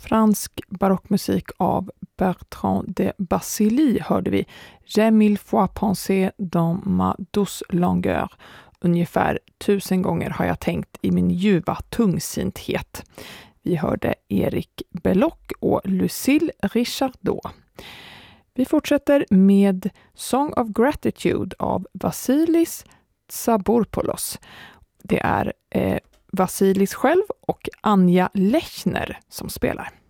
Fransk barockmusik av Bertrand de Basilly hörde vi J'ai mille fois pensé dans ma douce langueur. Ungefär 1000 gånger har jag tänkt i min ljuva tungsinthet. Vi hörde Erik Belloc och Lucille Richardot. Vi fortsätter med Song of Gratitude av Vasilis Tsabourpoulos. Det är Vasilis själv och Anja Lechner som spelar.